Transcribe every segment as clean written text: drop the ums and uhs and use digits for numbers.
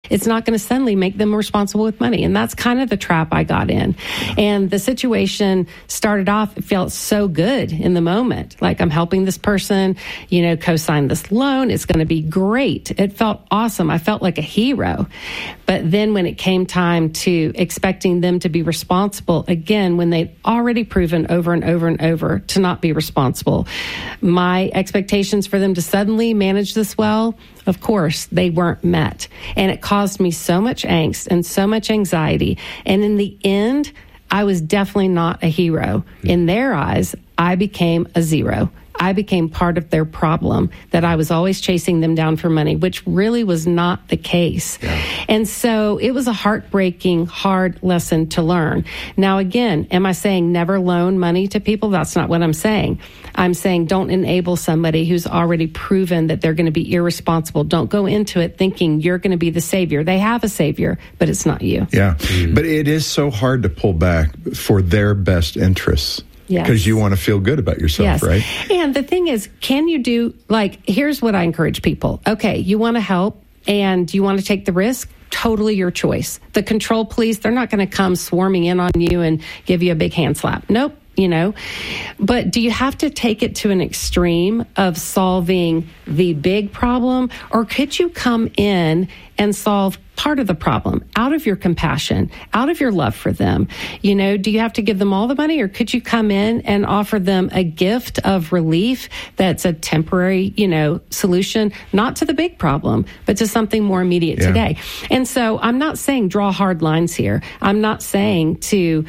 It's not going to suddenly make them responsible with money. And that's kind of the trap I got in. And the situation started off, it felt so good in the moment. Like, I'm helping this person, co-sign this loan. It's going to be great. It felt awesome. I felt like a hero. But then when it came time to expecting them to be responsible, again, when they'd already proven over and over and over to not be responsible, my expectations for them to suddenly manage this well, of course, they weren't met. And it caused me so much angst and so much anxiety. And in the end, I was definitely not a hero. In their eyes, I became a zero. I became part of their problem, that I was always chasing them down for money, which really was not the case. Yeah. And so it was a heartbreaking, hard lesson to learn. Now, again, am I saying never loan money to people? That's not what I'm saying. I'm saying don't enable somebody who's already proven that they're going to be irresponsible. Don't go into it thinking you're going to be the savior. They have a savior, but it's not you. Yeah, but it is so hard to pull back for their best interests. Yes. Because you want to feel good about yourself, yes. right? And the thing is, can you do, here's what I encourage people. Okay, you want to help and you want to take the risk? Totally your choice. The control police, they're not going to come swarming in on you and give you a big hand slap. Nope. But do you have to take it to an extreme of solving the big problem? Or could you come in and solve part of the problem out of your compassion, out of your love for them? Do you have to give them all the money, or could you come in and offer them a gift of relief that's a temporary, solution, not to the big problem, but to something more immediate today? And so I'm not saying draw hard lines here. I'm not saying to,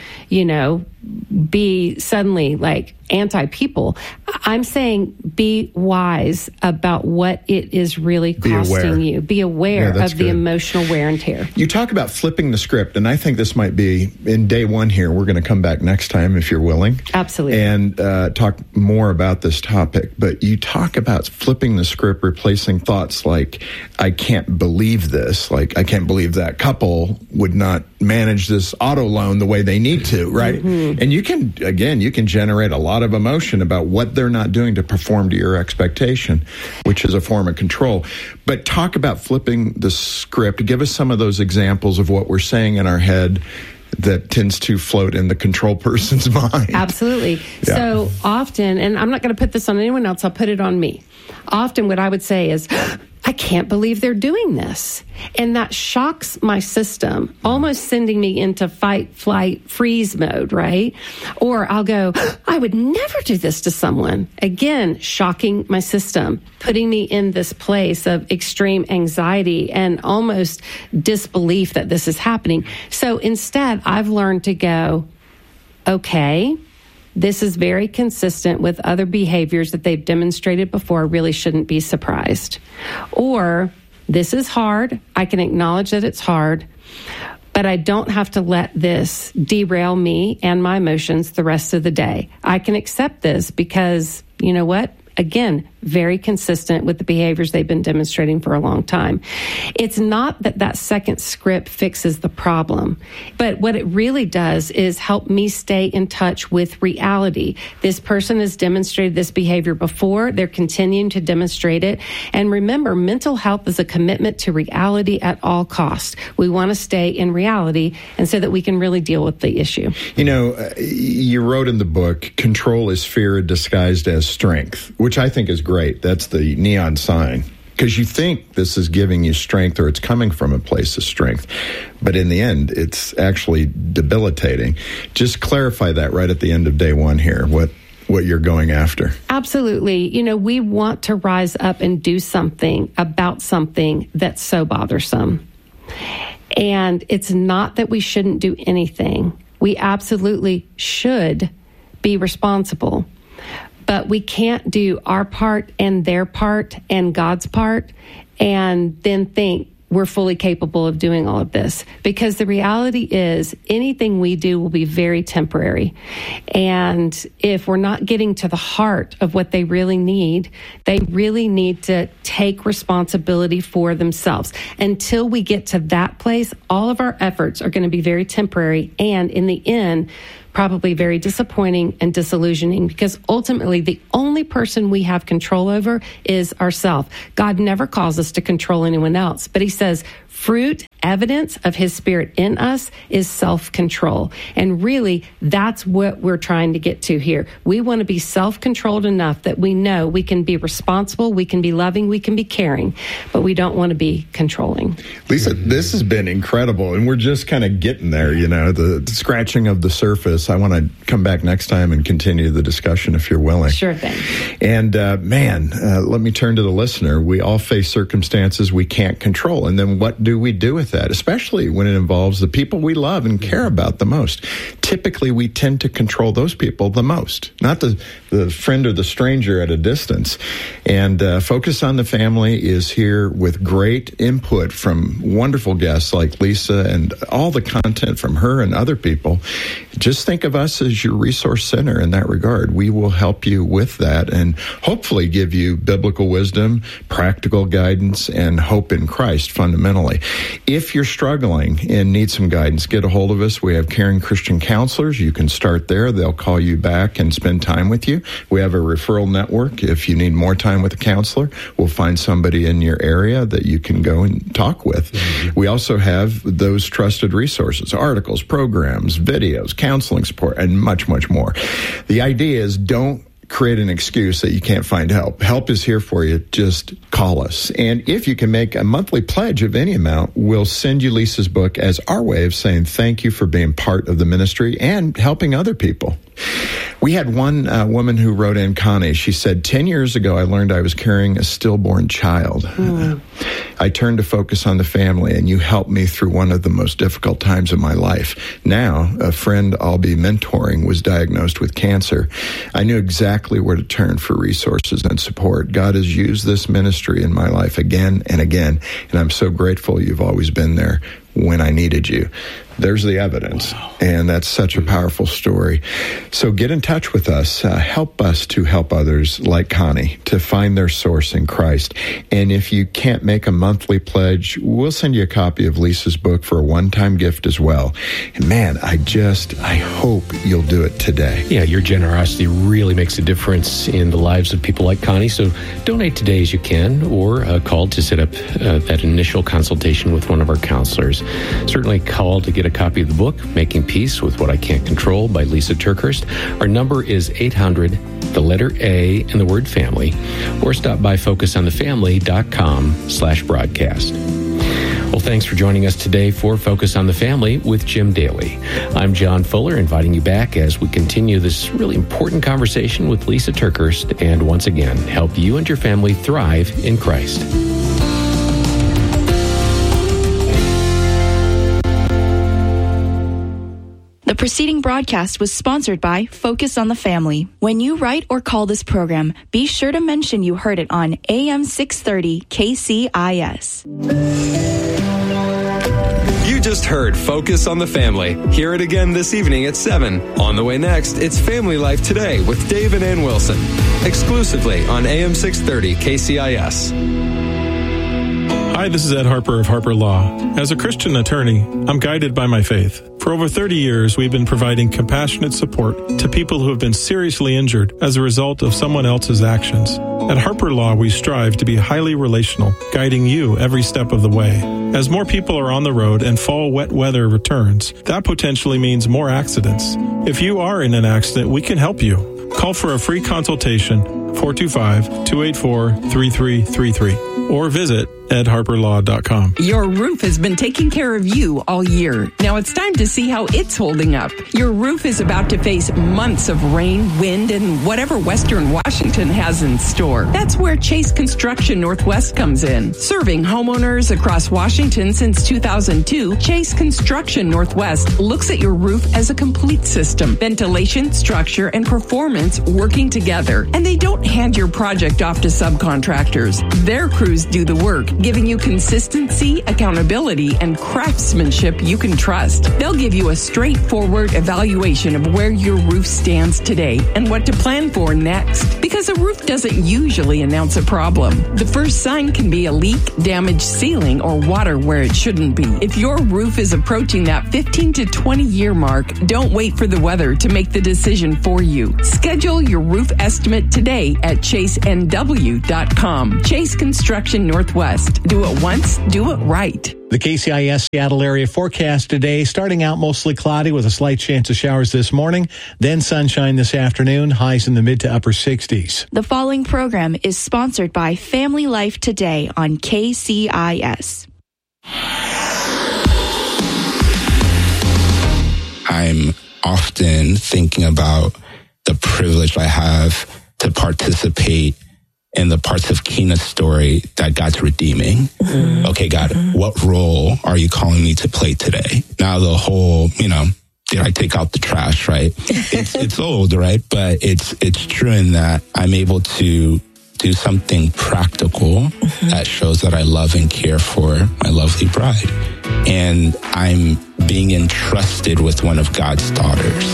be suddenly anti-people. I'm saying be wise about what it is really costing you. Be aware of the emotional wear and tear. You talk about flipping the script, and I think this might be in day one here. We're going to come back next time if you're willing. Absolutely. And talk more about this topic. But you talk about flipping the script, replacing thoughts like, I can't believe this. I can't believe that couple would not manage this auto loan the way they need to, right? Mm-hmm. And you can generate a lot of emotion about what they're not doing to perform to your expectation, which is a form of control. But talk about flipping the script. Give us some of those examples of what we're saying in our head that tends to float in the control person's mind. Absolutely. Yeah. So often, and I'm not going to put this on anyone else, I'll put it on me. Often what I would say is, I can't believe they're doing this. And that shocks my system, almost sending me into fight, flight, freeze mode, right? Or I'll go, I would never do this to someone. Again, shocking my system, putting me in this place of extreme anxiety and almost disbelief that this is happening. So instead, I've learned to go, okay, this is very consistent with other behaviors that they've demonstrated before. I really shouldn't be surprised. Or, this is hard. I can acknowledge that it's hard, but I don't have to let this derail me and my emotions the rest of the day. I can accept this because, you know what? Again, very consistent with the behaviors they've been demonstrating for a long time. It's not that second script fixes the problem, but what it really does is help me stay in touch with reality. This person has demonstrated this behavior before. They're continuing to demonstrate it. And remember, mental health is a commitment to reality at all costs. We want to stay in reality, and so that we can really deal with the issue. You wrote in the book, control is fear disguised as strength, which I think is great. That's the neon sign. Because you think this is giving you strength, or it's coming from a place of strength. But in the end, it's actually debilitating. Just clarify that right at the end of day one here, what you're going after. Absolutely. We want to rise up and do something about something that's so bothersome. And it's not that we shouldn't do anything. We absolutely should be responsible. But we can't do our part and their part and God's part and then think we're fully capable of doing all of this. Because the reality is anything we do will be very temporary. And if we're not getting to the heart of what they really need to take responsibility for themselves. Until we get to that place, all of our efforts are going to be very temporary and in the end, probably very disappointing and disillusioning, because ultimately the only person we have control over is ourselves. God never calls us to control anyone else, but he says, fruit, evidence of his Spirit in us is self-control. And really, that's what we're trying to get to here. We want to be self-controlled enough that we know we can be responsible, we can be loving, we can be caring, but we don't want to be controlling. Lisa, this has been incredible, and we're just kind of getting there, the scratching of the surface. I want to come back next time and continue the discussion if you're willing. Sure thing. And let me turn to the listener. We all face circumstances we can't control, and then what do we do with that, especially when it involves the people we love and care about the most? Typically, we tend to control those people the most, not the friend or the stranger at a distance. And Focus on the Family is here with great input from wonderful guests like Lisa and all the content from her and other people. Just think of us as your resource center in that regard. We will help you with that and hopefully give you biblical wisdom, practical guidance, and hope in Christ fundamentally. If you're struggling and need some guidance, get a hold of us. We have caring Christian counselors. You can start there. They'll call you back and spend time with you. We have a referral network. If you need more time with a counselor, we'll find somebody in your area that you can go and talk with. We also have those trusted resources, articles, programs, videos, counseling support, and much, much more. The idea is don't create an excuse that you can't find help. Help is here for you. Just call us. And if you can make a monthly pledge of any amount, we'll send you Lisa's book as our way of saying thank you for being part of the ministry and helping other people. We had one woman who wrote in, Connie. She said, 10 years ago, I learned I was carrying a stillborn child. I turned to Focus on the Family, and you helped me through one of the most difficult times of my life. Now, a friend I'll be mentoring was diagnosed with cancer. I knew exactly where to turn for resources and support. God has used this ministry in my life again and again, and I'm so grateful you've always been there when I needed you. There's the evidence. Wow. And that's such a powerful story. So get in touch with us. Help us to help others like Connie to find their source in Christ. And if you can't make a monthly pledge, we'll send you a copy of Lisa's book for a one-time gift as well. And man, I hope you'll do it today. Yeah, your generosity really makes a difference in the lives of people like Connie. So donate today as you can, or call to set up that initial consultation with one of our counselors. Certainly call to get a copy of the book, Making Peace with What I Can't Control by Lisa TerKeurst. Our number is 800, the letter A, and the word family, or stop by focusonthefamily.com/broadcast. Well, thanks for joining us today for Focus on the Family with Jim Daly. I'm John Fuller, inviting you back as we continue this really important conversation with Lisa TerKeurst, and once again, help you and your family thrive in Christ. The preceding broadcast was sponsored by Focus on the Family. When you write or call this program, be sure to mention you heard it on AM 630 KCIS. You just heard Focus on the Family. Hear it again this evening at 7. On the way next, it's Family Life Today with Dave and Ann Wilson. Exclusively on AM 630 KCIS. Hi, this is Ed Harper of Harper Law. As a Christian attorney, I'm guided by my faith. For over 30 years, we've been providing compassionate support to people who have been seriously injured as a result of someone else's actions. At Harper Law, we strive to be highly relational, guiding you every step of the way. As more people are on the road and fall wet weather returns, that potentially means more accidents. If you are in an accident, we can help you. Call for a free consultation, 425-284-3333, or visit edharperlaw.com. Your roof has been taking care of you all year. Now it's time to see how it's holding up. Your roof is about to face months of rain, wind, and whatever Western Washington has in store. That's where Chase Construction Northwest comes in. Serving homeowners across Washington since 2002, Chase Construction Northwest looks at your roof as a complete system. Ventilation, structure, and performance working together. And they don't hand your project off to subcontractors. Their crews do the work, giving you consistency, accountability, and craftsmanship you can trust. They'll give you a straightforward evaluation of where your roof stands today and what to plan for next. Because a roof doesn't usually announce a problem. The first sign can be a leak, damaged ceiling, or water where it shouldn't be. If your roof is approaching that 15 to 20 year mark, don't wait for the weather to make the decision for you. Schedule your roof estimate today at chasenw.com. Chase Construction Construction Northwest. Do it once, do it right. The KCIS Seattle area forecast today, starting out mostly cloudy with a slight chance of showers this morning, then sunshine this afternoon, highs in the mid to upper 60s. The following program is sponsored by Family Life Today on KCIS. I'm often thinking about the privilege I have to participate in the parts of Keena's story that God's redeeming. Mm-hmm. Okay, God, what role are you calling me to play today? Now the whole, did I take out the trash, right? It's old, right? But it's true in that I'm able to do something practical that shows that I love and care for my lovely bride. And I'm being entrusted with one of God's daughters.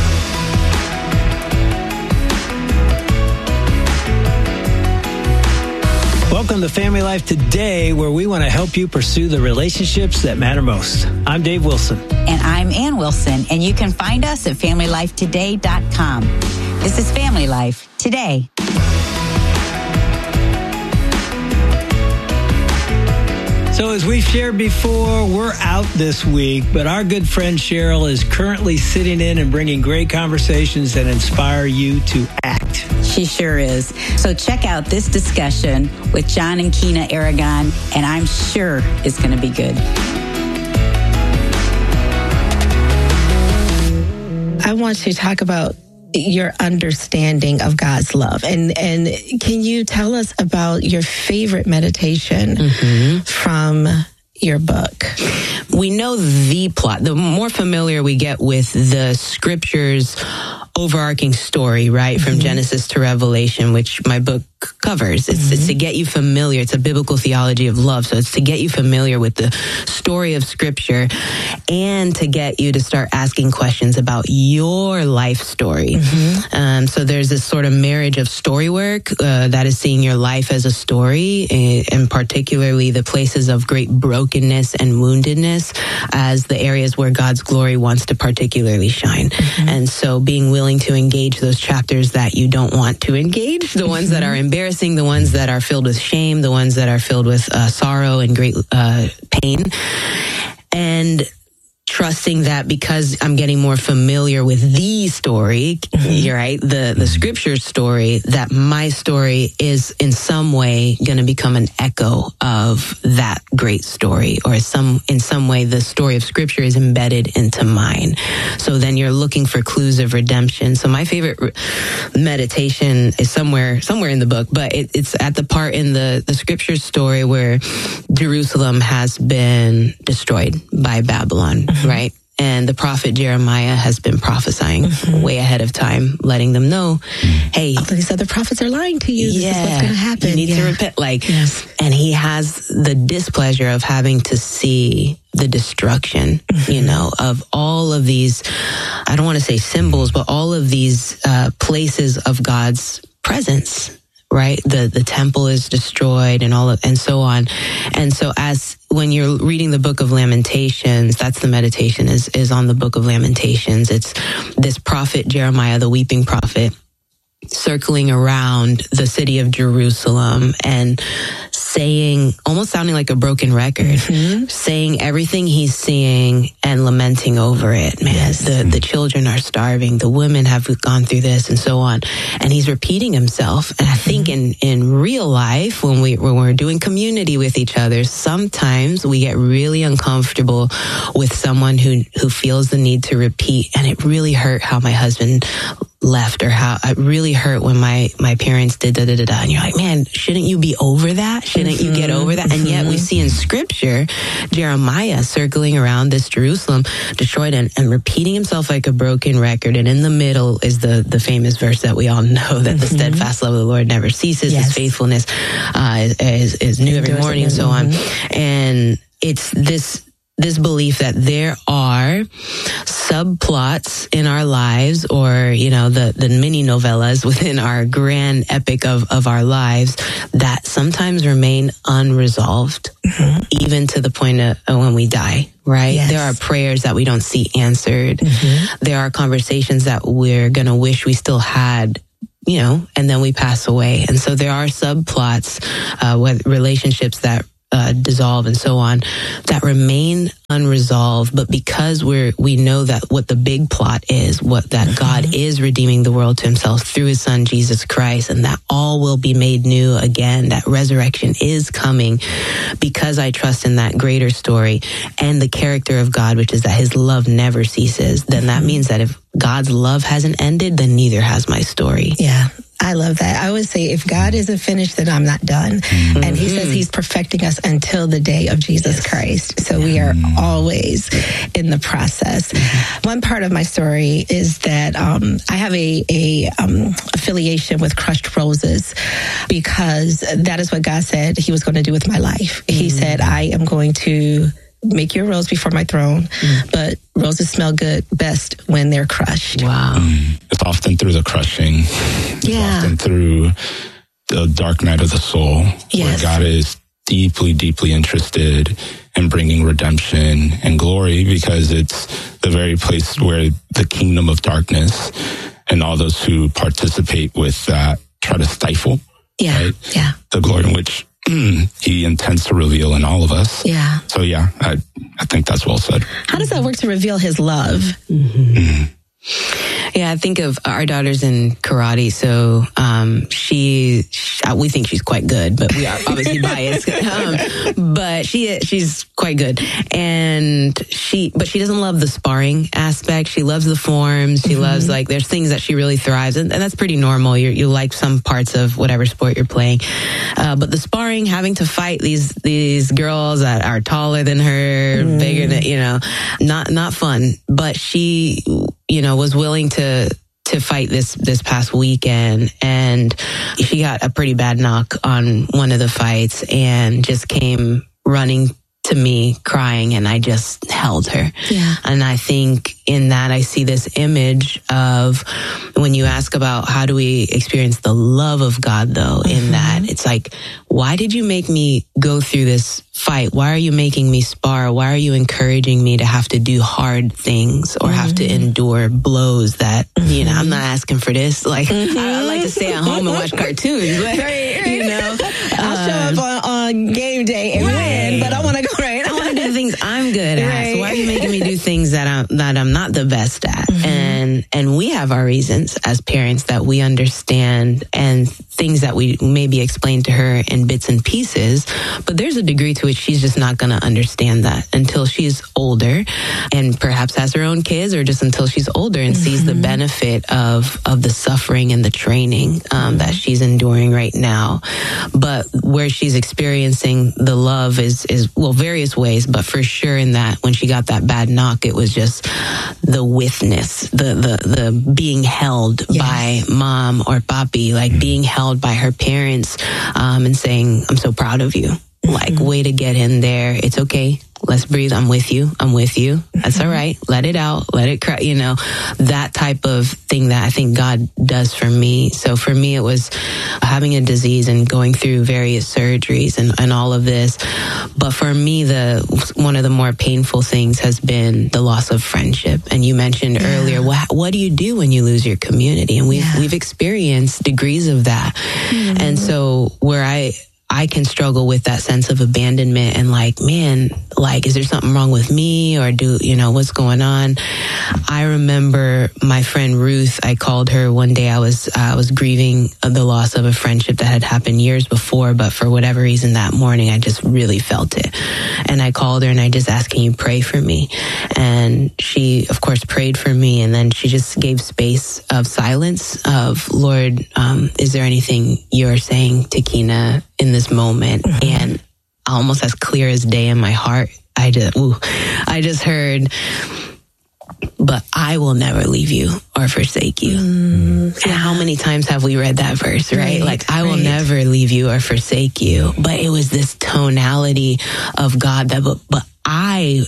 Welcome to Family Life Today, where we want to help you pursue the relationships that matter most. I'm Dave Wilson. And I'm Ann Wilson, and you can find us at FamilyLifeToday.com. This is Family Life Today. So as we've shared before, we're out this week, but our good friend Cheryl is currently sitting in and bringing great conversations that inspire you to act. She sure is. So check out this discussion with John and Keena Aragon, and I'm sure it's going to be good. I want to talk about your understanding of God's love. And can you tell us about your favorite meditation from your book? We know the plot. The more familiar we get with the scriptures overarching story, right, from Genesis to Revelation, which my book covers. It's to get you familiar. It's a biblical theology of love. So it's to get you familiar with the story of Scripture and to get you to start asking questions about your life story. So there's this sort of marriage of story work that is seeing your life as a story, and particularly the places of great brokenness and woundedness as the areas where God's glory wants to particularly shine. And so being willing to engage those chapters that you don't want to engage, the ones that are embarrassing, the ones that are filled with shame, the ones that are filled with sorrow and great pain, and trusting that because I'm getting more familiar with the story, you're right, the scripture story, that my story is in some way going to become an echo of that great story, or in some way the story of scripture is embedded into mine. So then you're looking for clues of redemption. So my favorite meditation is somewhere in the book, but it's at the part in the scripture story where Jerusalem has been destroyed by Babylon. Right? And the prophet Jeremiah has been prophesying way ahead of time, letting them know, hey, all these other prophets are lying to you. This is what's going to happen. You need to repent. And he has the displeasure of having to see the destruction, of all of these, I don't want to say symbols, but all of these places of God's presence. Right, the temple is destroyed, and so on. And so, when you're reading the Book of Lamentations, that's the meditation is on the Book of Lamentations. It's this prophet Jeremiah, the weeping prophet, circling around the city of Jerusalem and saying, almost sounding like a broken record, saying everything he's seeing and lamenting over it. Man, the children are starving, the women have gone through this, and so on. And he's repeating himself. And I think in real life, when we're doing community with each other, sometimes we get really uncomfortable with someone who feels the need to repeat. And it really hurt how my husband left, or how it really hurt when my parents did da-da-da-da. And you're like, man, shouldn't you be over that? Shouldn't you get over that? And yet we see in scripture, Jeremiah circling around this Jerusalem destroyed and repeating himself like a broken record. And in the middle is the famous verse that we all know, that the steadfast love of the Lord never ceases. His faithfulness is new every morning, and so on. And it's this belief that there are subplots in our lives, or, the mini novellas within our grand epic of our lives that sometimes remain unresolved, even to the point of when we die, right? Yes. There are prayers that we don't see answered. There are conversations that we're going to wish we still had and then we pass away. And so there are subplots, with relationships that dissolve and so on, that remain unresolved. But because we know that what the big plot is, that God is redeeming the world to himself through his son, Jesus Christ, and that all will be made new again, that resurrection is coming, because I trust in that greater story and the character of God, which is that his love never ceases, then that means that if God's love hasn't ended, then neither has my story. Yeah. I love that. I always say, if God isn't finished, then I'm not done. And he says he's perfecting us until the day of Jesus Christ. So we are always in the process. One part of my story is that I have a affiliation with Crushed Roses, because that is what God said he was going to do with my life. He said, I am going to make you a rose before my throne, but roses smell good best when they're crushed. Wow. It's often through the crushing. It's often through the dark night of the soul, where God is deeply, deeply interested in bringing redemption and glory, because it's the very place where the kingdom of darkness and all those who participate with that try to stifle the glory in which he intends to reveal in all of us. Yeah. So I think that's well said. How does that work to reveal his love? Yeah, I think of our daughter's in karate, so we think she's quite good, but we are obviously biased. But she's quite good, but she doesn't love the sparring aspect. She loves the forms. She loves, there's things that she really thrives, and that's pretty normal. You like some parts of whatever sport you're playing, but the sparring, having to fight these girls that are taller than her, bigger than not fun. But she was willing to fight this past weekend, and she got a pretty bad knock on one of the fights and just came running to me crying, and I just held her. Yeah. And I think in that I see this image of, when you ask about how do we experience the love of God, though, in that it's like, why did you make me go through this fight? Why are you making me spar? Why are you encouraging me to have to do hard things or have to endure blows that, I'm not asking for this. I like to stay at home and watch cartoons. But, I'll show up on game day and win, but I want to go I want to do things I'm good at. So why are you making me do things that I'm not the best at? And we have our reasons as parents that we understand, and things that we maybe explain to her in bits and pieces, but there's a degree to which she's just not going to understand that until she's older, and perhaps has her own kids, or just until she's older and sees the benefit of the suffering and the training that she's enduring right now. But where she's experiencing the love is various ways, but for sure in that, when she got that bad knock, it was just the witness, the being held by mom or papi, being held by her parents, and saying, I'm so proud of you. Way to get in there. It's okay. Let's breathe. I'm with you. That's all right. Let it out. Let it cry. That type of thing that I think God does for me. So for me, it was having a disease and going through various surgeries and all of this. But for me, one of the more painful things has been the loss of friendship. And you mentioned earlier, what do you do when you lose your community? And we've experienced degrees of that. And so where I can struggle with that sense of abandonment and is there something wrong with me, or what's going on? I remember my friend Ruth, I called her one day. I was grieving the loss of a friendship that had happened years before, but for whatever reason that morning, I just really felt it. And I called her and I just asked, can you pray for me? And she, of course, prayed for me. And then she just gave space of silence of, Lord, is there anything you're saying to Kina in this moment? And almost as clear as day in my heart, I just heard, but I will never leave you or forsake you. And how many times have we read that verse, right? I will never leave you or forsake you. But it was this tonality of God that, but I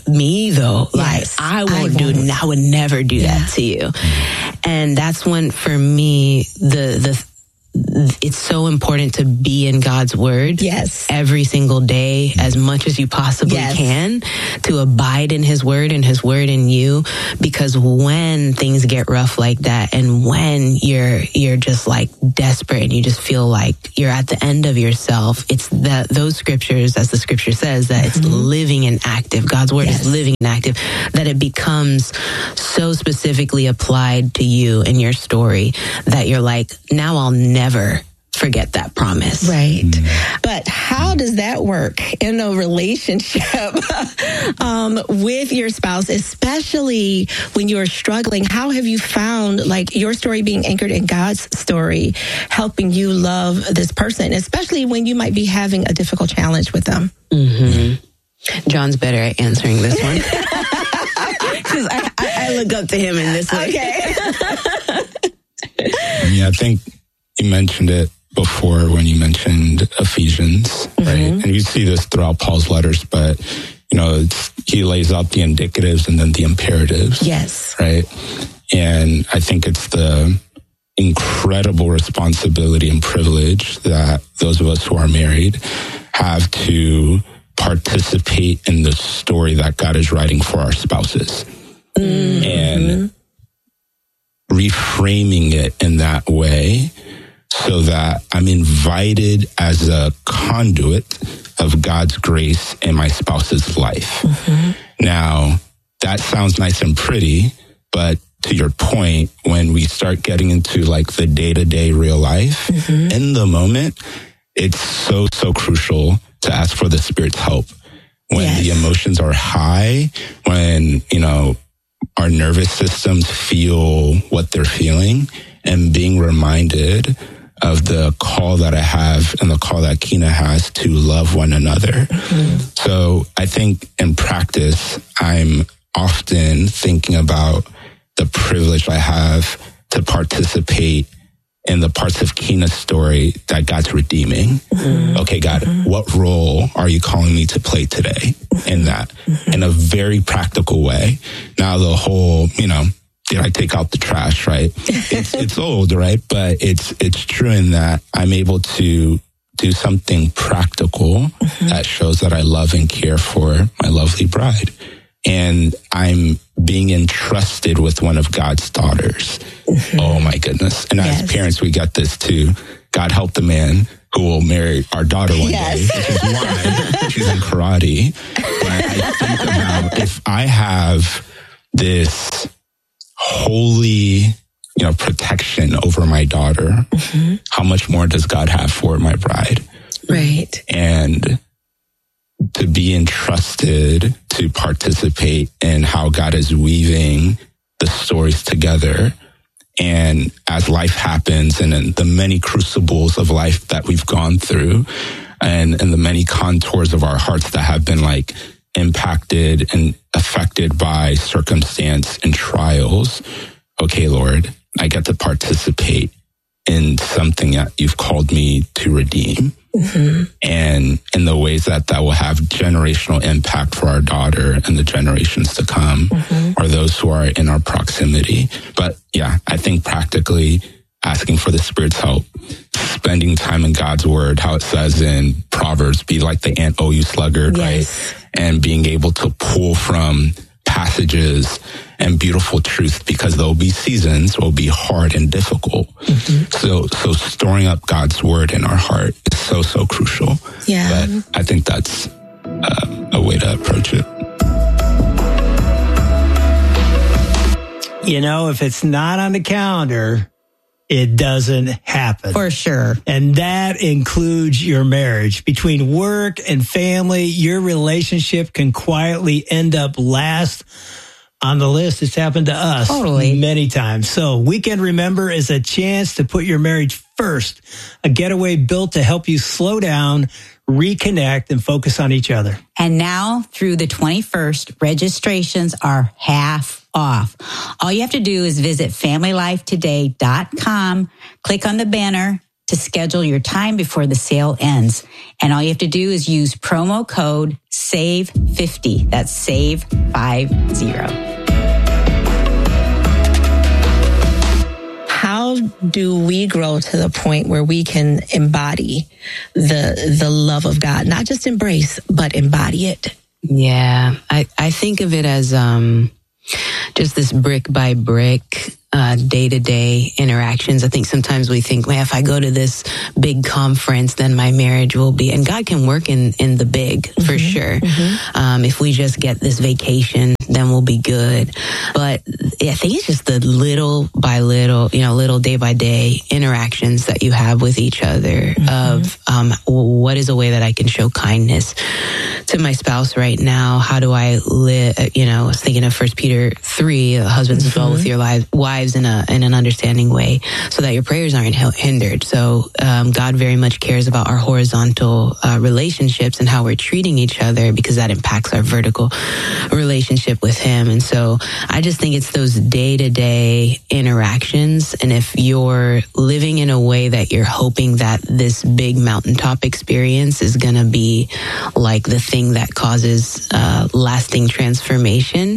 would never do that to you. And that's when, for me, the it's so important to be in God's word. Yes. Every single day, as much as you possibly can, to abide in his word and his word in you. Because when things get rough like that, and when you're just like desperate and you just feel like you're at the end of yourself, it's that those scriptures, as the scripture says, that it's living and active. God's word is living and active, that it becomes so specifically applied to you and your story that you're like, now I'll never forget that promise. Right. But how does that work in a relationship with your spouse, especially when you're struggling? How have you found, like, your story being anchored in God's story, helping you love this person, especially when you might be having a difficult challenge with them? John's better at answering this one. Because I look up to him in this way. Okay. I think you mentioned it before when you mentioned Ephesians, right? And you see this throughout Paul's letters, but, you know, he lays out the indicatives and then the imperatives. Yes. Right? And I think it's the incredible responsibility and privilege that those of us who are married have to participate in the story that God is writing for our spouses. And reframing it in that way so that I'm invited as a conduit of God's grace in my spouse's life. Now, that sounds nice and pretty, but to your point, when we start getting into like the day-to-day real life, in the moment, it's so crucial to ask for the Spirit's help. When the emotions are high, when, you know, our nervous systems feel what they're feeling, and being reminded of the call that I have and the call that Kina has to love one another. So I think in practice, I'm often thinking about the privilege I have to participate in the parts of Kina's story that God's redeeming. Okay, God, what role are you calling me to play today in that? In a very practical way. Now the whole, you know, did I take out the trash, right? It's old, right? But it's true in that I'm able to do something practical that shows that I love and care for my lovely bride. And I'm being entrusted with one of God's daughters. Oh my goodness. And as parents, we get this too. God help the man who will marry our daughter one day, which is why she's in karate. But I think about if I have this holy, you know, protection over my daughter, how much more does God have for my bride? Right. And to be entrusted to participate in how God is weaving the stories together. And as life happens and in the many crucibles of life that we've gone through and the many contours of our hearts that have been like impacted and affected by circumstance and trials, okay, Lord, I get to participate in something that you've called me to redeem. And in the ways that will have generational impact for our daughter and the generations to come are those who are in our proximity. But yeah, I think practically asking for the Spirit's help, spending time in God's word, how it says in Proverbs, be like the ant, O you sluggard, right? And being able to pull from passages and beautiful truth, because there'll be seasons will be hard and difficult. So storing up God's word in our heart is so crucial. But I think that's a way to approach it. You know, if it's not on the calendar, it doesn't happen. For sure. And that includes your marriage. Between work and family, your relationship can quietly end up last on the list. It's happened to us many times. So Weekend Remember is a chance to put your marriage first, a getaway built to help you slow down, reconnect, and focus on each other. And now through the 21st, registrations are half off. All you have to do is visit FamilyLifeToday.com, click on the banner to schedule your time before the sale ends. And all you have to do is use promo code SAVE50. That's SAVE50. How how do we grow to the point where we can embody the love of God, not just embrace, but embody it? Yeah, I think of it as just this brick by brick, day-to-day interactions. I think sometimes we think, well, if I go to this big conference, then my marriage will be, and God can work in the big for sure. If we just get this vacation, then we'll be good. But I think it's just the little by little, little day by day interactions that you have with each other of what is a way that I can show kindness to my spouse right now? How do I live? I was thinking of 1 Peter 3, husbands dwell with your wives in an understanding way so that your prayers aren't hindered. So God very much cares about our horizontal relationships and how we're treating each other, because that impacts our vertical relationship with Him. And so I just think it's those day-to-day interactions. And if you're living in a way that you're hoping that this big mountaintop experience is going to be like the thing that causes lasting transformation,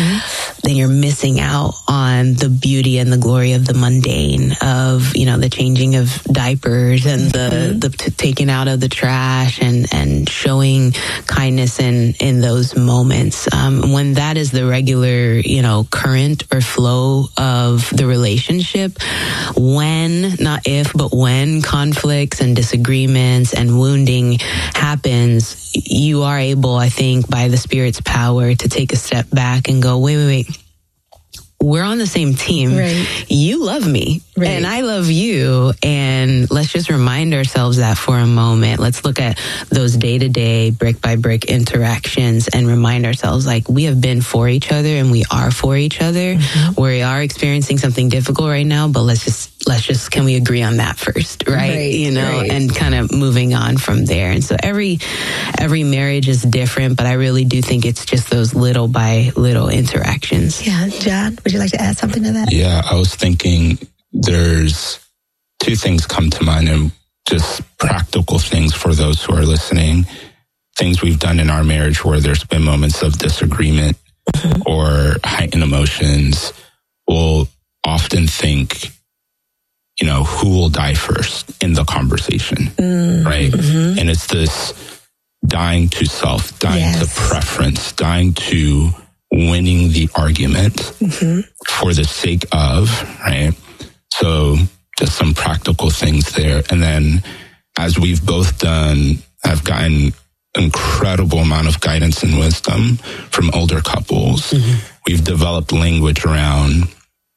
then you're missing out on the beauty and the glory of the mundane, of the changing of diapers and the taking out of the trash and showing kindness in those moments. When that is the regular current or flow of the relationship, when, not if, but when conflicts and disagreements and wounding happens, you are able, I think, by the Spirit's power, to take a step back and go, wait. We're on the same team. Right. You love me and I love you. And let's just remind ourselves that for a moment. Let's look at those day-to-day, brick by brick interactions and remind ourselves, like, we have been for each other and we are for each other. We are experiencing something difficult right now, but let's just, can we agree on that first? Right. And kind of moving on from there. And so every marriage is different, but I really do think it's just those little by little interactions. Yeah. John, would you like to add something to that? Yeah, I was thinking there's two things come to mind, and just practical things for those who are listening. Things we've done in our marriage where there's been moments of disagreement or heightened emotions. We'll often think, who will die first in the conversation, right? And it's this dying to self, dying to preference, dying to winning the argument for the sake of, right? So just some practical things there. And then, as we've both done, I've gotten incredible amount of guidance and wisdom from older couples. We've developed language around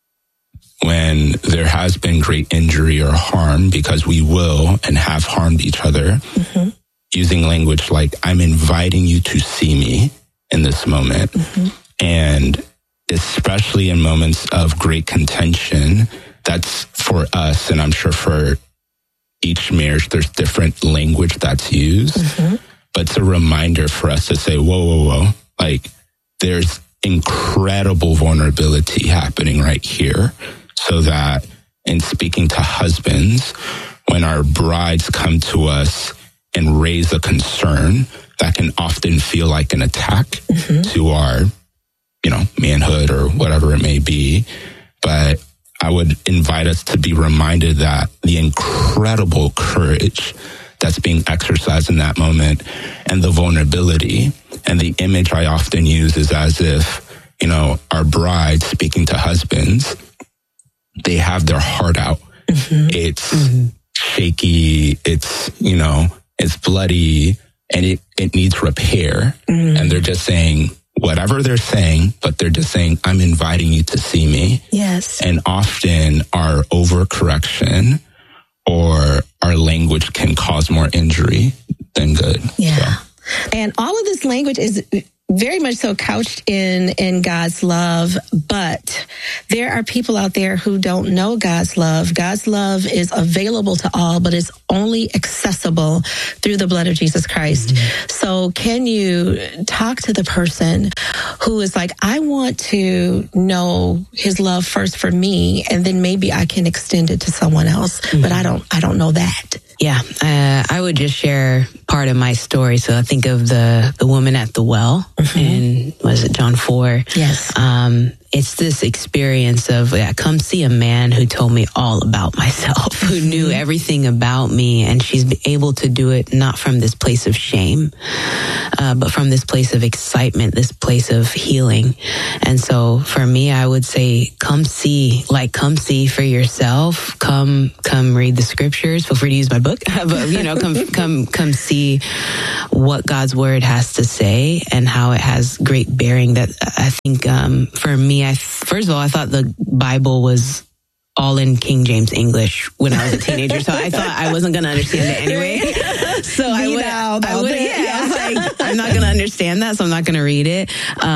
when there has been great injury or harm, because we will and have harmed each other, using language like, I'm inviting you to see me in this moment. And especially in moments of great contention, that's for us, and I'm sure for each marriage, there's different language that's used. But it's a reminder for us to say, whoa. Like, there's incredible vulnerability happening right here. So that in speaking to husbands, when our brides come to us and raise a concern that can often feel like an attack to our manhood or whatever it may be. But I would invite us to be reminded that the incredible courage that's being exercised in that moment, and the vulnerability, and the image I often use is as if, our brides speaking to husbands, they have their heart out. It's shaky, it's, it's bloody, and it needs repair. And they're just saying, whatever they're saying, but they're just saying, I'm inviting you to see me. Yes. And often our overcorrection or our language can cause more injury than good. Yeah. So. And all of this language is very much so couched in God's love, but there are people out there who don't know God's love. God's love is available to all, but it's only accessible through the blood of Jesus Christ. So can you talk to the person who is like, I want to know His love first for me, and then maybe I can extend it to someone else, but I don't know that. Yeah, I would just share part of my story. So I think of the woman at the well in, was it John 4? Yes. it's this experience of, come see a man who told me all about myself, who knew everything about me. And she's able to do it not from this place of shame, but from this place of excitement, this place of healing. And so for me, I would say, come see for yourself. Come read the scriptures. Feel free to use my book, but come see what God's word has to say and how it has great bearing. That I think, for me, first of all, I thought the Bible was all in King James English when I was a teenager, so I thought I wasn't going to understand it anyway. So I was like, I'm not going to understand that, so I'm not going to read it.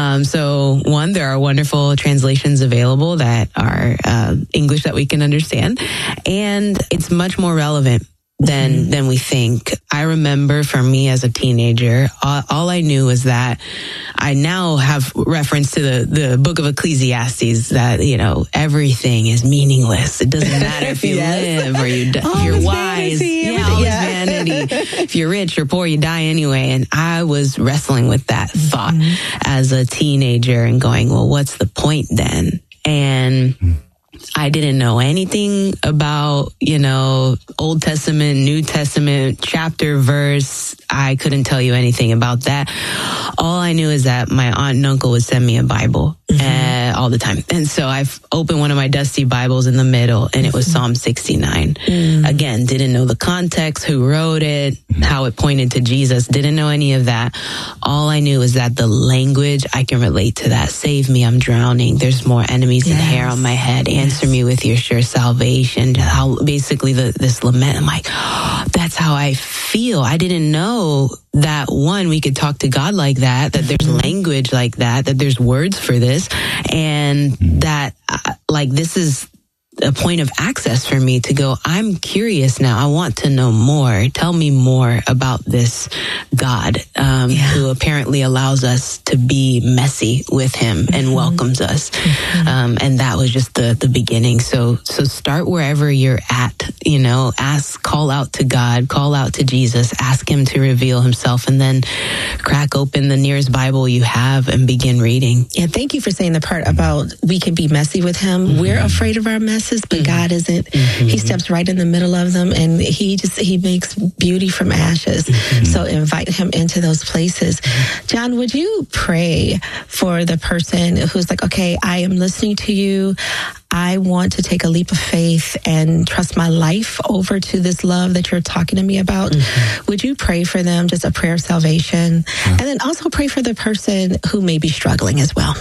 So one, there are wonderful translations available that are English that we can understand, and it's much more relevant than we think. I remember for me as a teenager, all I knew was that I now have reference to the book of Ecclesiastes that, everything is meaningless. It doesn't matter if you live or if you're wise. Vanity. If you're rich or poor, you die anyway. And I was wrestling with that thought as a teenager and going, well, what's the point then? And I didn't know anything about, Old Testament, New Testament, chapter, verse. I couldn't tell you anything about that. All I knew is that my aunt and uncle would send me a Bible all the time. And so I've opened one of my dusty Bibles in the middle, and it was Psalm 69. Again, didn't know the context, who wrote it, how it pointed to Jesus. Didn't know any of that. All I knew is that the language, I can relate to that. Save me, I'm drowning. There's more enemies than hair on my head. Answer me with your sure salvation. How basically this lament, I'm like, that's how I feel. I didn't know that, one, we could talk to God like that there's language like that there's words for this, and that this is a point of access for me to go, I'm curious now. I want to know more. Tell me more about this God who apparently allows us to be messy with him and welcomes us. And that was just the beginning. So start wherever you're at, call out to God, call out to Jesus, ask him to reveal himself, and then crack open the nearest Bible you have and begin reading. Yeah, thank you for saying the part about we can be messy with him. We're afraid of our messes, but God isn't. He steps right in the middle of them, and he makes beauty from ashes. So invite him into those places. John, would you pray for the person who's like, okay, I am listening to you. I want to take a leap of faith and trust my life over to this love that you're talking to me about. Would you pray for them, just a prayer of salvation? And then also pray for the person who may be struggling as well.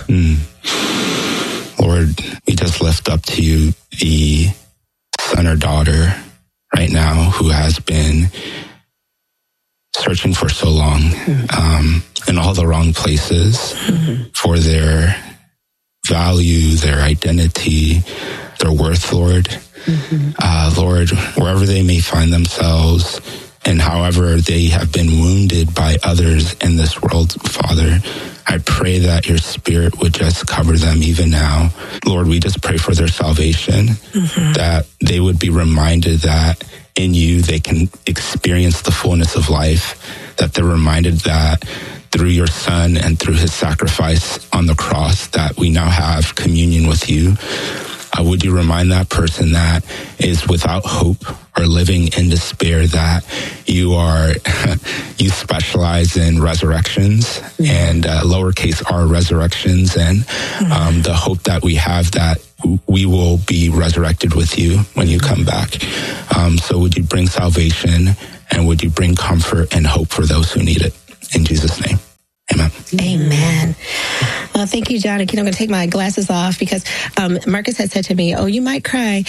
Lord, we just lift up to you the son or daughter right now who has been searching for so long in all the wrong places for their value, their identity, their worth, Lord. Lord, wherever they may find themselves and however they have been wounded by others in this world, Father, I pray that your spirit would just cover them even now. Lord, we just pray for their salvation, that they would be reminded that in you they can experience the fullness of life, that they're reminded that through your son and through his sacrifice on the cross that we now have communion with you. Would you remind that person that is without hope or living in despair that you specialize in resurrections and lowercase r resurrections, and the hope that we have that we will be resurrected with you when you come back. So would you bring salvation, and would you bring comfort and hope for those who need it? In Jesus' name. Amen. Amen. Well, thank you, John. I'm going to take my glasses off because Marcus had said to me, oh, you might cry.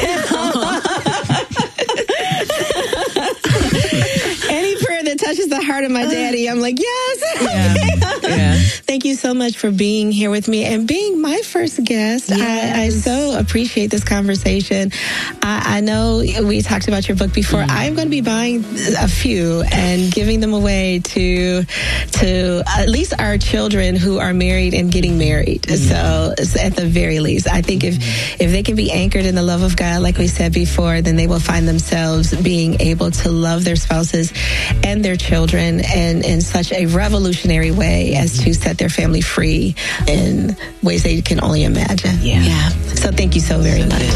Any prayer that touches the heart of my daddy, I'm like, yes. Thank you so much for being here with me and being my first guest. Yes. I so appreciate this conversation. I know we talked about your book before. I'm going to be buying a few and giving them away to at least our children who are married and getting married. So at the very least, I think if they can be anchored in the love of God, like we said before, then they will find themselves being able to love their spouses and their children children in such a revolutionary way as to set their family free in ways they can only imagine. Yeah. So thank you so very much.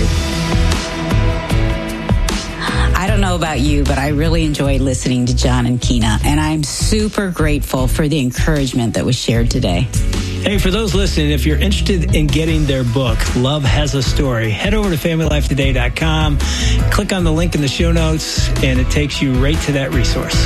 I don't know about you, but I really enjoyed listening to John and Kina, and I'm super grateful for the encouragement that was shared today. Hey, for those listening, if you're interested in getting their book, Love Has a Story, head over to FamilyLifeToday.com, click on the link in the show notes, and it takes you right to that resource.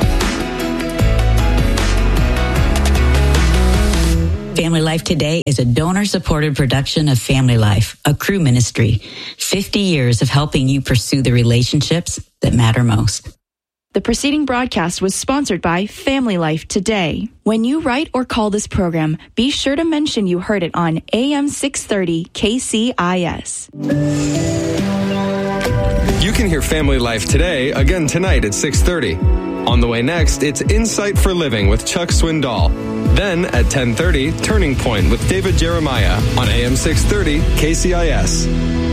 Family Life Today is a donor-supported production of Family Life, a Cru ministry. 50 years of helping you pursue the relationships that matter most. The preceding broadcast was sponsored by Family Life Today. When you write or call this program, be sure to mention you heard it on AM 630 KCIS. You can hear Family Life Today again tonight at 6:30. On the way next, it's Insight for Living with Chuck Swindoll. Then at 10:30, Turning Point with David Jeremiah on AM 630 KCIS.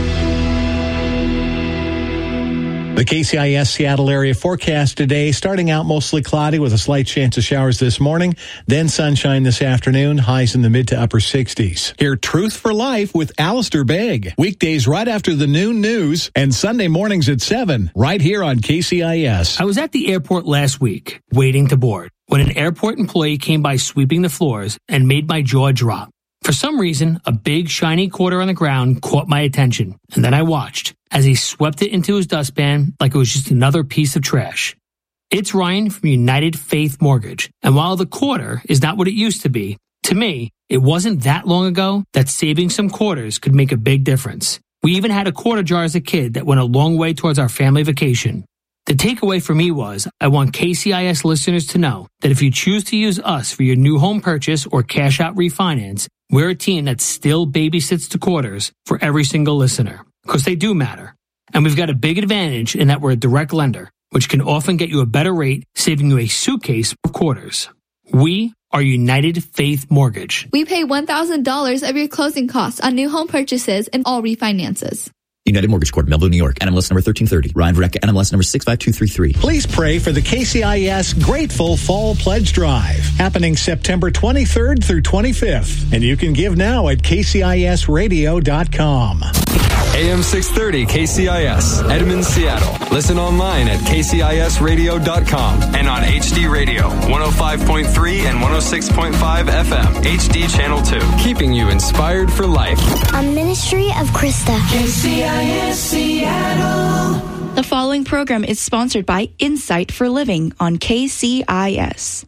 The KCIS Seattle area forecast today, starting out mostly cloudy with a slight chance of showers this morning, then sunshine this afternoon, highs in the mid to upper 60s. Hear Truth for Life with Alistair Begg. Weekdays right after the noon news and Sunday mornings at 7, right here on KCIS. I was at the airport last week, waiting to board, when an airport employee came by sweeping the floors and made my jaw drop. For some reason, a big shiny quarter on the ground caught my attention, and then I watched as he swept it into his dustpan like it was just another piece of trash. It's Ryan from United Faith Mortgage, and while the quarter is not what it used to be, to me, it wasn't that long ago that saving some quarters could make a big difference. We even had a quarter jar as a kid that went a long way towards our family vacation. The takeaway for me was, I want KCIS listeners to know that if you choose to use us for your new home purchase or cash out refinance, we're a team that still babysits the quarters for every single listener, because they do matter. And we've got a big advantage in that we're a direct lender, which can often get you a better rate, saving you a suitcase of quarters. We are United Faith Mortgage. We pay $1,000 of your closing costs on new home purchases and all refinances. United Mortgage Corp, Melville, New York. NMLS number 1330. Ryan Vareka, NMLS number 65233. Please pray for the KCIS Grateful Fall Pledge Drive, happening September 23rd through 25th. And you can give now at kcisradio.com. AM 630 KCIS, Edmond, Seattle. Listen online at kcisradio.com and on HD Radio, 105.3 and 106.5 FM, HD Channel 2. Keeping you inspired for life. A ministry of Krista. KCIS Seattle. The following program is sponsored by Insight for Living on KCIS.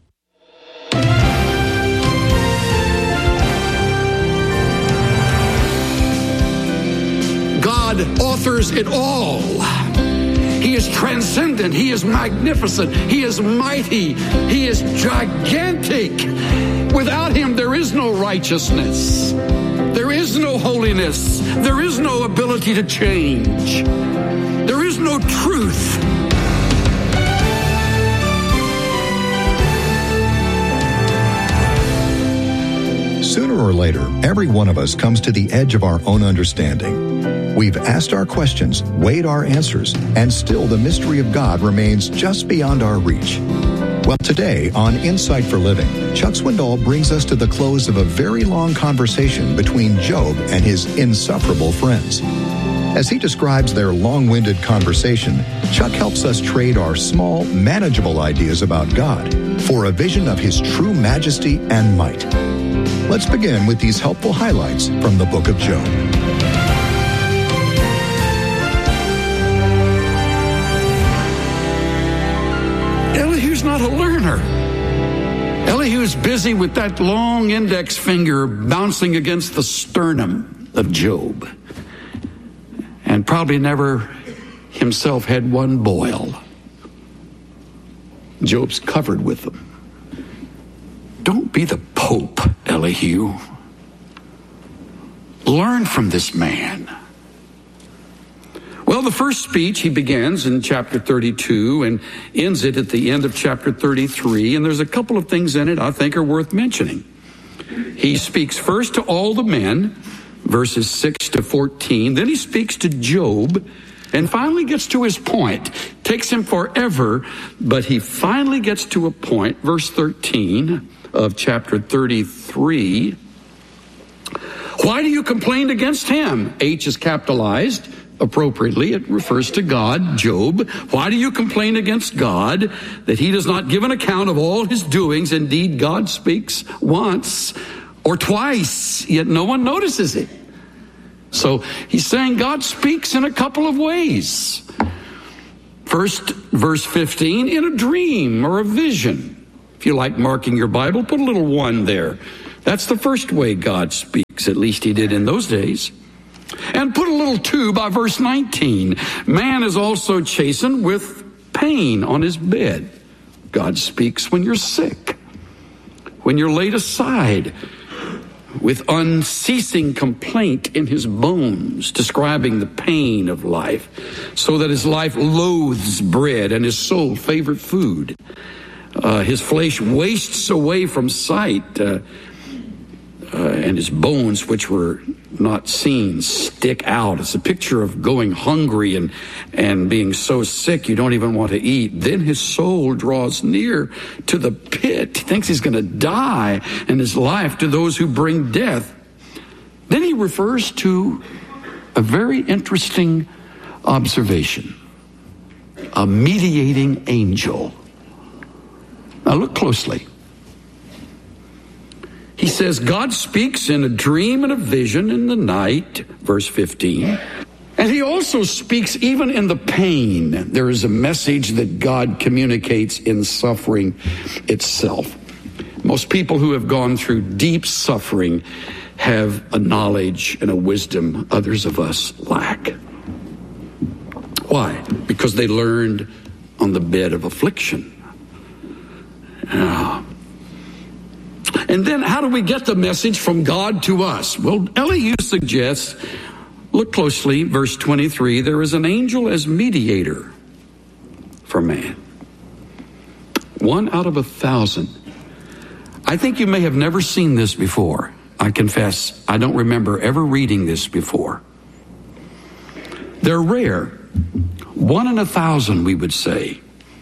God authors it all. He is transcendent. He is magnificent. He is mighty. He is gigantic. Without him, there is no righteousness. There is no holiness. There is no ability to change. There is no truth. Sooner or later, every one of us comes to the edge of our own understanding. We've asked our questions, weighed our answers, and still the mystery of God remains just beyond our reach. Well, today on Insight for Living, Chuck Swindoll brings us to the close of a very long conversation between Job and his insufferable friends. As he describes their long-winded conversation, Chuck helps us trade our small, manageable ideas about God for a vision of his true majesty and might. Let's begin with these helpful highlights from the book of Job. Elihu's not a learner. Elihu's busy with that long index finger bouncing against the sternum of Job, and probably never himself had one boil. Job's covered with them. Don't be the Pope, Elihu. Learn from this man. Well, the first speech, he begins in chapter 32 and ends it at the end of chapter 33, and there's a couple of things in it I think are worth mentioning. He speaks first to all the men, verses 6 to 14. Then he speaks to Job, and finally gets to his point. Takes him forever, but he finally gets to a point. Verse 13 of chapter 33. Why do you complain against him? H is capitalized. Appropriately, it refers to God, Job. Why do you complain against God that he does not give an account of all his doings? Indeed, God speaks once or twice, yet no one notices it. So he's saying God speaks in a couple of ways. First, verse 15, in a dream or a vision. If you like marking your Bible, put a little 1 there. That's the first way God speaks, at least he did in those days. And put a little 2 by verse 19. Man is also chastened with pain on his bed. God speaks when you're sick, when you're laid aside, with unceasing complaint in his bones, describing the pain of life, so that his life loathes bread and his soul favored food. His flesh wastes away from sight, and his bones, which were not seen, stick out. It's a picture of going hungry and being so sick you don't even want to eat. Then his soul draws near to the pit. He thinks he's going to die, and his life to those who bring death. Then he refers to a very interesting observation. A mediating angel. Now look closely. He says, God speaks in a dream and a vision in the night, verse 15. And he also speaks even in the pain. There is a message that God communicates in suffering itself. Most people who have gone through deep suffering have a knowledge and a wisdom others of us lack. Why? Because they learned on the bed of affliction. And then how do we get the message from God to us? Well, Elihu suggests, look closely, verse 23, there is an angel as mediator for man. 1 out of 1,000. I think you may have never seen this before. I confess, I don't remember ever reading this before. They're rare. 1 in 1,000, we would say.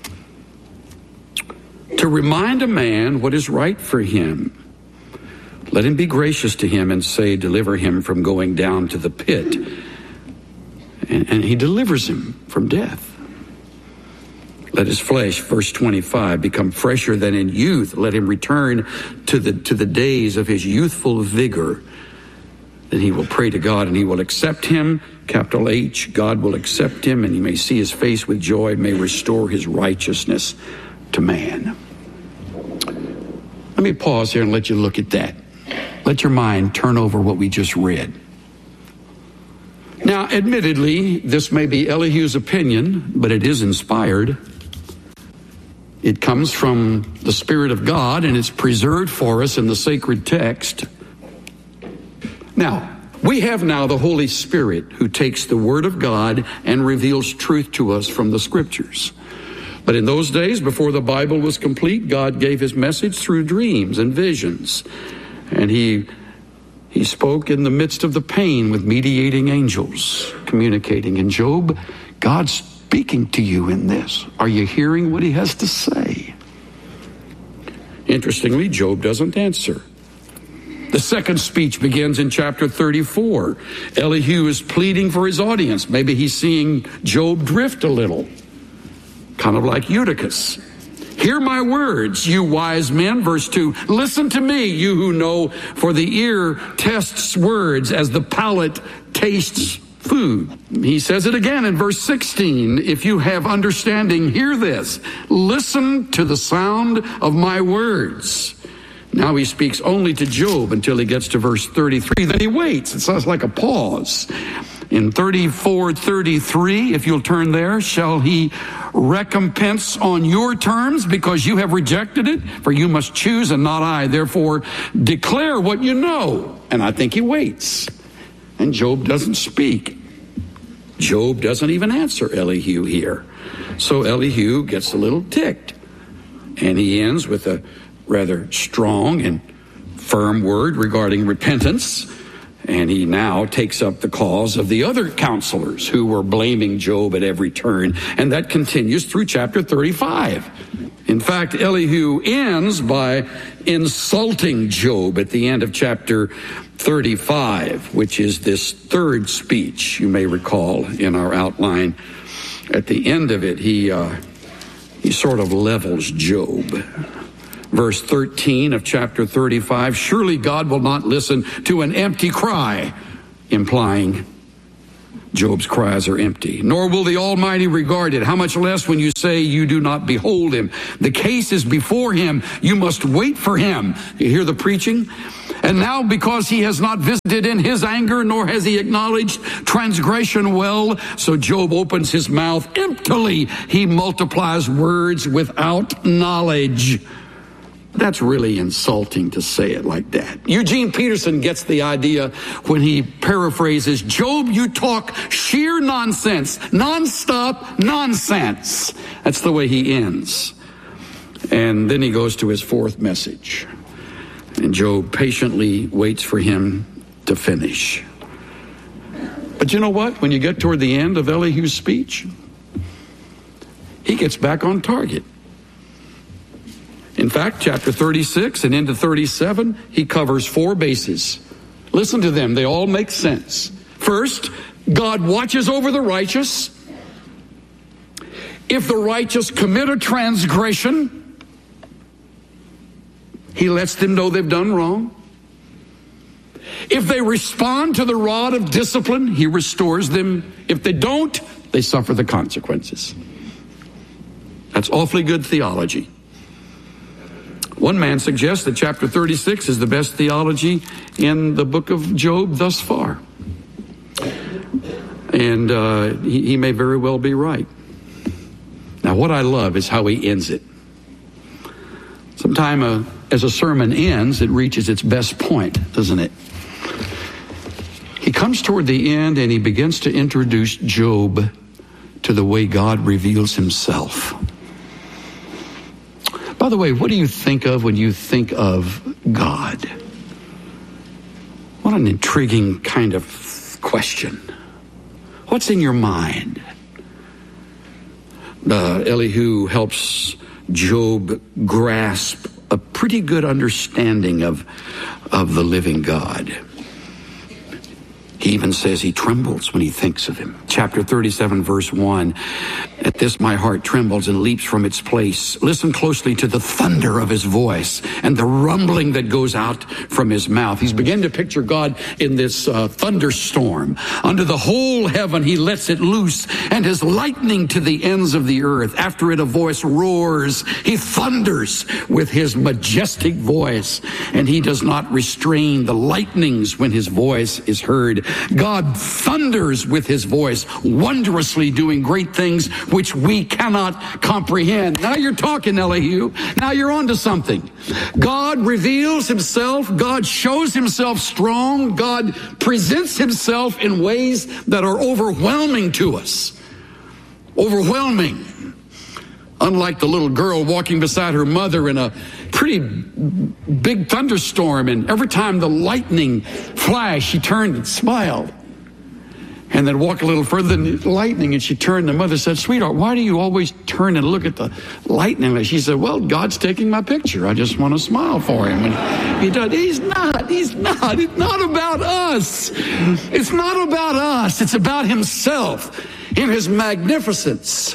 To remind a man what is right for him. Let him be gracious to him and say, deliver him from going down to the pit. And he delivers him from death. Let his flesh, verse 25, become fresher than in youth. Let him return to the days of his youthful vigor. Then he will pray to God and he will accept him. Capital H, God will accept him and he may see his face with joy, may restore his righteousness to man. Let me pause here and let you look at that. Let your mind turn over what we just read. Now, admittedly, this may be Elihu's opinion, but it is inspired. It comes from the Spirit of God, and it's preserved for us in the sacred text. Now, we have now the Holy Spirit who takes the Word of God and reveals truth to us from the Scriptures. But in those days, before the Bible was complete, God gave his message through dreams and visions. And he spoke in the midst of the pain with mediating angels communicating. And Job, God's speaking to you in this. Are you hearing what he has to say? Interestingly, Job doesn't answer. The second speech begins in chapter 34. Elihu is pleading for his audience. Maybe he's seeing Job drift a little. Kind of like Eutychus. Hear my words, you wise men. Verse 2, listen to me, you who know, for the ear tests words as the palate tastes food. He says it again in verse 16. If you have understanding, hear this. Listen to the sound of my words. Now he speaks only to Job until he gets to verse 33. Then he waits. It sounds like a pause. In 34:33, if you'll turn there, shall he recompense on your terms because you have rejected it? For you must choose and not I. Therefore, declare what you know. And I think he waits. And Job doesn't speak. Job doesn't even answer Elihu here. So Elihu gets a little ticked. And he ends with a rather strong and firm word regarding repentance. And he now takes up the cause of the other counselors who were blaming Job at every turn. And that continues through chapter 35. In fact, Elihu ends by insulting Job at the end of chapter 35, which is this third speech, you may recall in our outline. At the end of it, he sort of levels Job. Verse 13 of chapter 35, surely God will not listen to an empty cry, implying Job's cries are empty. Nor will the Almighty regard it. How much less when you say you do not behold him. The case is before him. You must wait for him. You hear the preaching? And now because he has not visited in his anger, nor has he acknowledged transgression well, so Job opens his mouth emptily. He multiplies words without knowledge. That's really insulting to say it like that. Eugene Peterson gets the idea when he paraphrases, Job, you talk sheer nonsense, nonstop nonsense. That's the way he ends. And then he goes to his fourth message. And Job patiently waits for him to finish. But you know what? When you get toward the end of Elihu's speech, he gets back on target. In fact, chapter 36 and into 37, he covers four bases. Listen to them. They all make sense. First, God watches over the righteous. If the righteous commit a transgression, he lets them know they've done wrong. If they respond to the rod of discipline, he restores them. If they don't, they suffer the consequences. That's awfully good theology. One man suggests that chapter 36 is the best theology in the book of Job thus far. And he may very well be right. Now, what I love is how he ends it. Sometimes as a sermon ends, it reaches its best point, doesn't it? He comes toward the end and he begins to introduce Job to the way God reveals himself. By the way, what do you think of when you think of God? What an intriguing kind of question. What's in your mind? Elihu helps Job grasp a pretty good understanding of the living God. He even says he trembles when he thinks of him. Chapter 37, verse 1. At this my heart trembles and leaps from its place. Listen closely to the thunder of his voice and the rumbling that goes out from his mouth. He's beginning to picture God in this thunderstorm. Under the whole heaven he lets it loose, and his lightning to the ends of the earth. After it a voice roars. He thunders with his majestic voice, and he does not restrain the lightnings when his voice is heard. God thunders with his voice, wondrously doing great things which we cannot comprehend. Now you're talking, Elihu. Now you're onto something. God reveals himself. God shows himself strong. God presents himself in ways that are overwhelming to us. Overwhelming. Unlike the little girl walking beside her mother in a pretty big thunderstorm, and every time the lightning flashed, she turned and smiled. And then walked a little further than the lightning, and she turned. The mother said, "Sweetheart, why do you always turn and look at the lightning?" And she said, "Well, God's taking my picture. I just want to smile for him." And he does. He's not. It's not about us. It's not about us. It's about himself in his magnificence.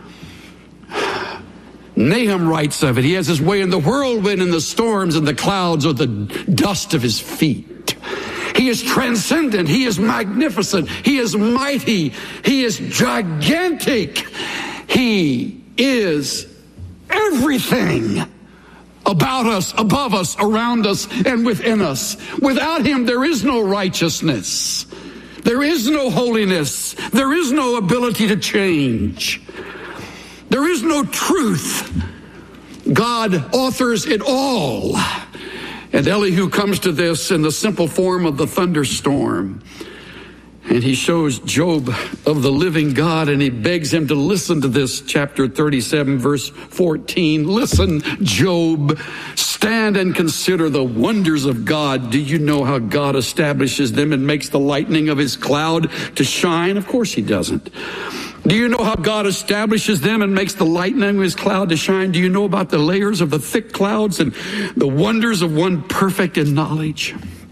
Nahum writes of it. He has his way in the whirlwind and the storms, and the clouds are the dust of his feet. He is transcendent. He is magnificent. He is mighty. He is gigantic. He is everything about us, above us, around us, and within us. Without him, there is no righteousness. There is no holiness. There is no ability to change. There is no truth. God authors it all. And Elihu comes to this in the simple form of the thunderstorm. And he shows Job of the living God, and he begs him to listen to this, chapter 37, verse 14. Listen, Job, stand and consider the wonders of God. Do you know how God establishes them and makes the lightning of his cloud to shine? Of course he doesn't. Do you know how God establishes them and makes the lightning of his cloud to shine? Do you know about the layers of the thick clouds and the wonders of one perfect in knowledge?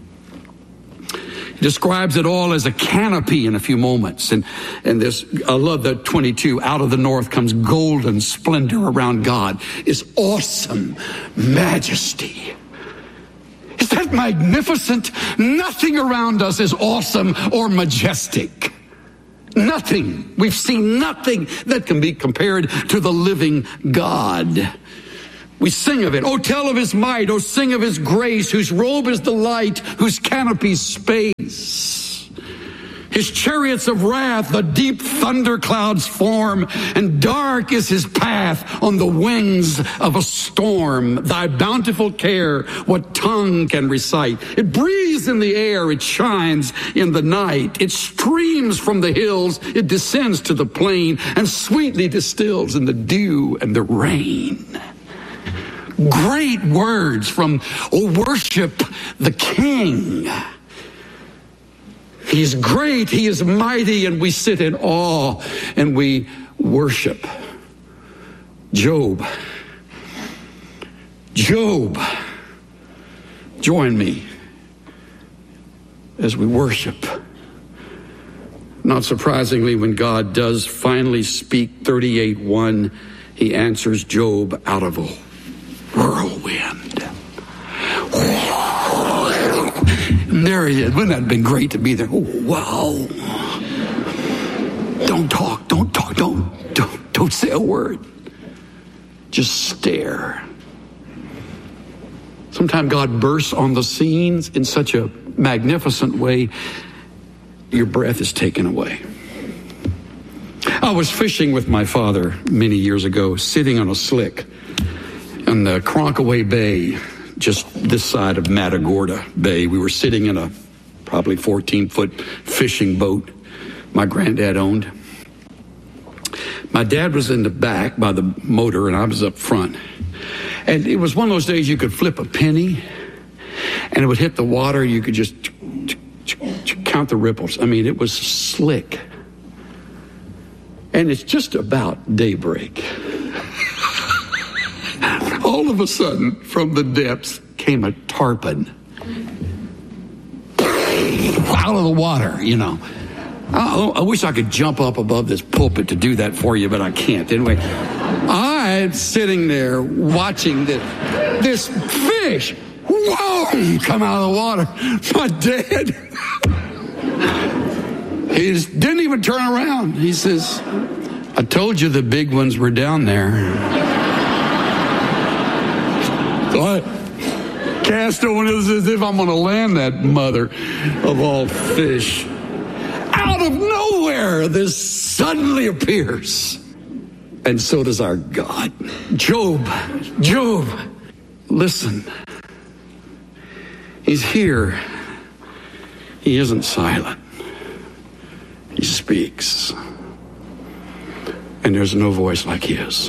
He describes it all as a canopy in a few moments. And this, I love the 22, out of the north comes golden splendor around God. Is awesome majesty. Is that magnificent? Nothing around us is awesome or majestic. Nothing. We've seen nothing that can be compared to the living God. We sing of it. Oh, tell of his might. Oh, sing of his grace, whose robe is the light, whose canopy space. His chariots of wrath, the deep thunder clouds form, and dark is his path on the wings of a storm. Thy bountiful care, what tongue can recite? It breathes in the air, it shines in the night. It streams from the hills, it descends to the plain, and sweetly distills in the dew and the rain. Great words from, oh, worship the King. He's great, he is mighty, and we sit in awe and we worship. Job, join me as we worship. Not surprisingly, when God does finally speak, 38:1, he answers Job out of a whirlwind. And there he is. Wouldn't that have been great to be there? Oh, wow. Don't talk, don't say a word. Just stare. Sometimes God bursts on the scenes in such a magnificent way, your breath is taken away. I was fishing with my father many years ago, sitting on a slick in the Cronkaway Bay, just this side of Matagorda Bay. We were sitting in a probably 14-foot fishing boat my granddad owned. My dad was in the back by the motor, and I was up front. And it was one of those days you could flip a penny, and it would hit the water. You could just count the ripples. I mean, it was slick. And it's just about daybreak. All of a sudden, from the depths came a tarpon. Out of the water, you know. I wish I could jump up above this pulpit to do that for you, but I can't. Anyway, I'm sitting there watching this fish, whoa, come out of the water. My dad, he didn't even turn around. He says, I told you the big ones were down there. So I cast on it as if I'm going to land that mother of all fish. Out of nowhere, this suddenly appears. And so does our God. Job, listen. He's here. He isn't silent. He speaks. And there's no voice like his.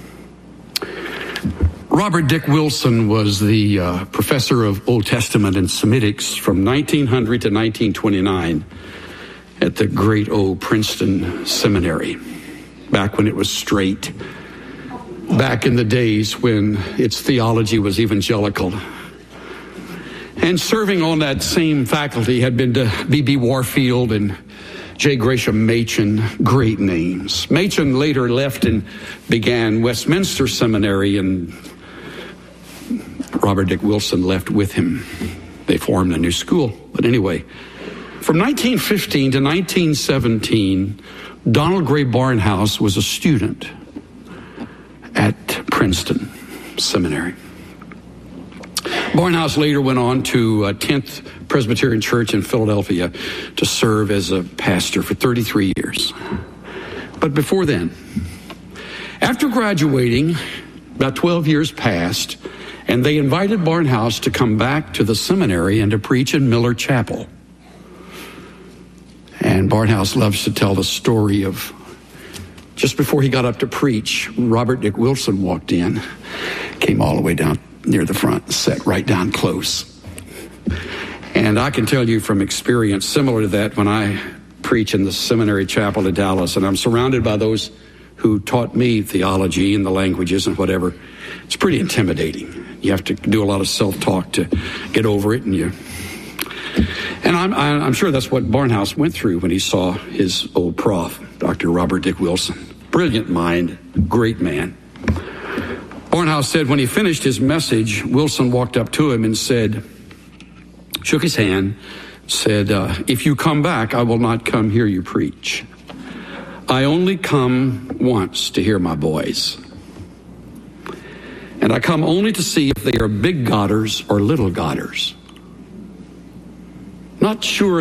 Robert Dick Wilson was the professor of Old Testament and Semitics from 1900 to 1929 at the great old Princeton Seminary, back when it was straight, back in the days when its theology was evangelical. And serving on that same faculty had been to B.B. Warfield and J. Gresham Machen, great names. Machen later left and began Westminster Seminary, and Robert Dick Wilson left with him. They formed a new school. But anyway, from 1915 to 1917, Donald Gray Barnhouse was a student at Princeton Seminary. Barnhouse later went on to 10th Presbyterian Church in Philadelphia to serve as a pastor for 33 years. But before then, after graduating, about 12 years passed, and they invited Barnhouse to come back to the seminary and to preach in Miller Chapel. And And Barnhouse loves to tell the story of just before he got up to preach, Robert Dick Wilson walked in, came all the way down near the front, sat right down close. And I can tell you from experience similar to that when I preach in the seminary chapel in Dallas, and I'm surrounded by those who taught me theology and the languages and whatever. It's pretty intimidating. You have to do a lot of self-talk to get over it, and I'm sure that's what Barnhouse went through when he saw his old prof, Dr. Robert Dick Wilson. Brilliant mind, great man. Barnhouse said when he finished his message, Wilson walked up to him and said, shook his hand, said, if you come back, I will not come hear you preach. I only come once to hear my boys. And I come only to see if they are big Godders or little Godders. Not sure